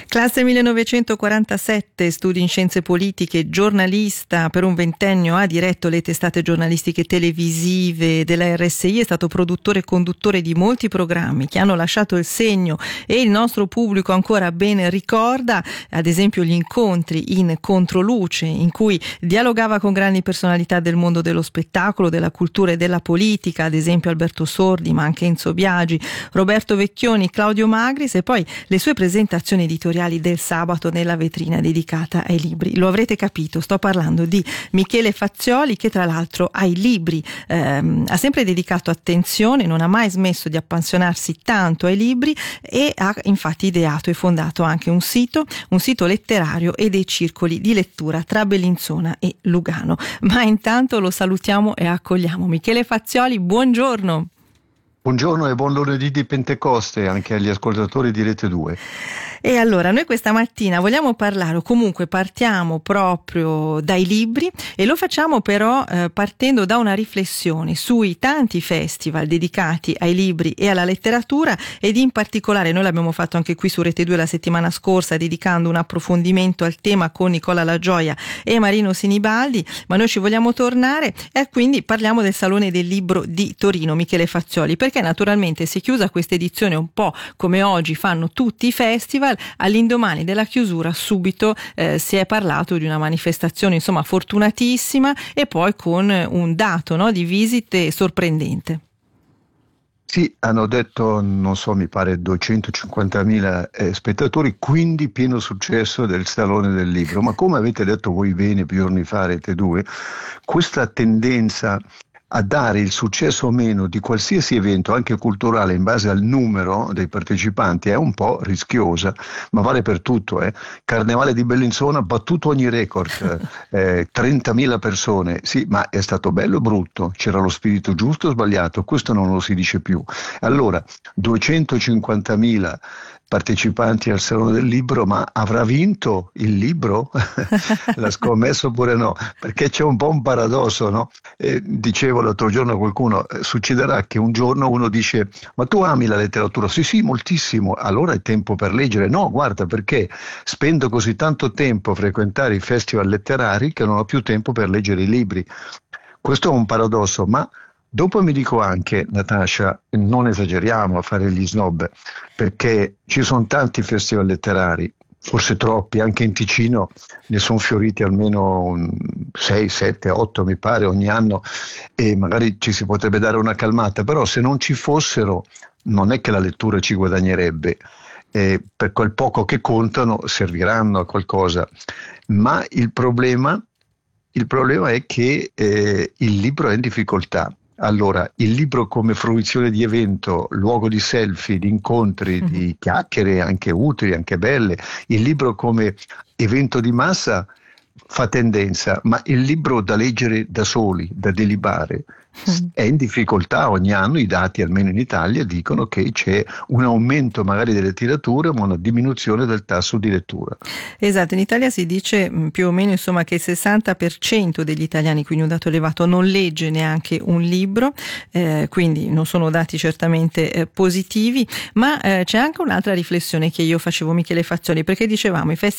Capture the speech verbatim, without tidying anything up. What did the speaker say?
Classe millenovecentoquarantasette, studi in scienze politiche, giornalista, per un ventennio ha diretto le testate giornalistiche televisive della R S I, è stato produttore e conduttore di molti programmi che hanno lasciato il segno e il nostro pubblico ancora ben ricorda, ad esempio gli incontri in Controluce, in cui dialogava con grandi personalità del mondo dello spettacolo, della cultura e della politica, ad esempio Alberto Sordi, ma anche Enzo Biagi, Roberto Vecchioni, Claudio Magris, e poi le sue presentazioni editoriali del sabato nella vetrina dedicata ai libri. Lo avrete capito, sto parlando di Michele Fazzioli, che tra l'altro ai libri ehm, ha sempre dedicato attenzione, non ha mai smesso di appassionarsi tanto ai libri e ha infatti ideato e fondato anche un sito, un sito letterario e dei circoli di lettura tra Bellinzona e Lugano. Ma intanto lo salutiamo e accogliamo Michele Fazzioli, buongiorno. Buongiorno e buon lunedì di Pentecoste anche agli ascoltatori di Rete due. E allora noi questa mattina vogliamo parlare, o comunque partiamo proprio dai libri, e lo facciamo però eh, partendo da una riflessione sui tanti festival dedicati ai libri e alla letteratura, ed in particolare noi l'abbiamo fatto anche qui su Rete due la settimana scorsa dedicando un approfondimento al tema con Nicola Lagioia e Marino Sinibaldi, ma noi ci vogliamo tornare e quindi parliamo del Salone del Libro di Torino. Michele Fazzioli, perché naturalmente si è chiusa questa edizione un po' come oggi fanno tutti i festival. All'indomani della chiusura subito eh, si è parlato di una manifestazione insomma fortunatissima e poi con un dato, no, di visite sorprendente. Sì, hanno detto, non so, mi pare duecentocinquantamila eh, spettatori, quindi pieno successo del Salone del Libro. Ma come avete detto voi bene più giorni fa, Rete due, questa tendenza a dare il successo o meno di qualsiasi evento, anche culturale, in base al numero dei partecipanti è un po' rischiosa, ma vale per tutto. Eh. Carnevale di Bellinzona ha battuto ogni record, eh, trentamila persone, sì, ma è stato bello o brutto? C'era lo spirito giusto o sbagliato? Questo non lo si dice più. Allora, duecentocinquantamila partecipanti al Salone del Libro, ma avrà vinto il libro? L'ha scommesso oppure no? Perché c'è un po' un paradosso, no? Eh, dicevo l'altro giorno a qualcuno, eh, succederà che un giorno uno dice: ma tu ami la letteratura? Sì, sì, moltissimo. Allora è tempo per leggere. No, guarda, perché spendo così tanto tempo a frequentare i festival letterari che non ho più tempo per leggere i libri. Questo è un paradosso, ma dopo mi dico anche, Natascia, non esageriamo a fare gli snob, perché ci sono tanti festival letterari, forse troppi, anche in Ticino ne sono fioriti almeno sei, sette, otto mi pare ogni anno, e magari ci si potrebbe dare una calmata, però se non ci fossero non è che la lettura ci guadagnerebbe, eh, per quel poco che contano serviranno a qualcosa, ma il problema, il problema è che eh, il libro è in difficoltà. Allora, il libro come fruizione di evento, luogo di selfie, di incontri, mm-hmm. di chiacchiere anche utili, anche belle, il libro come evento di massa fa tendenza, ma il libro da leggere da soli, da delibare, mm. è in difficoltà. Ogni anno i dati, almeno in Italia, dicono che c'è un aumento magari delle tirature, ma una diminuzione del tasso di lettura. Esatto, in Italia si dice più o meno insomma che il sessanta per cento degli italiani, quindi un dato elevato, non legge neanche un libro, eh, quindi non sono dati certamente eh, positivi, ma eh, c'è anche un'altra riflessione che io facevo, Michele Fazzioli, perché dicevamo i festival